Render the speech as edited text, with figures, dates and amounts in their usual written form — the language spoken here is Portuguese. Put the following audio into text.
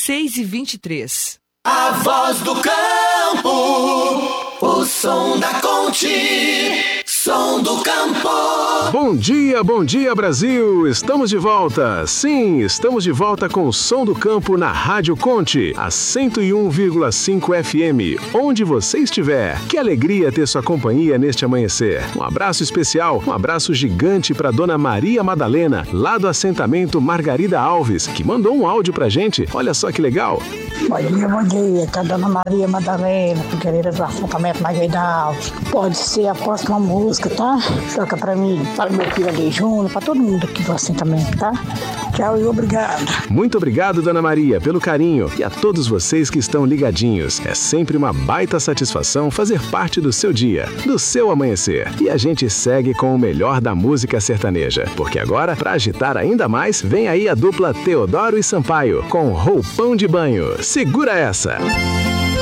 6h23. A voz do campo, o som da Conte, som do campo. Bom dia Brasil! Estamos de volta. Sim, estamos de volta com o Som do Campo na Rádio Conte, a 101,5 FM, onde você estiver. Que alegria ter sua companhia neste amanhecer. Um abraço especial, um abraço gigante para Dona Maria Madalena, lá do assentamento Margarida Alves, que mandou um áudio pra gente. Olha só que legal. Bom dia, tá Dona Maria Madalena, querida do assentamento Margarida Alves. Pode ser a próxima música, tá? Toca pra mim, para meu filho ali, Júnior, pra todo mundo aqui do assentamento, tá? Tchau e obrigado. Muito obrigado, Dona Maria, pelo carinho, e a todos vocês que estão ligadinhos. É sempre uma baita satisfação fazer parte do seu dia, do seu amanhecer. E a gente segue com o melhor da música sertaneja, porque agora, pra agitar ainda mais, vem aí a dupla Teodoro e Sampaio, com Roupão de Banho. Segura essa!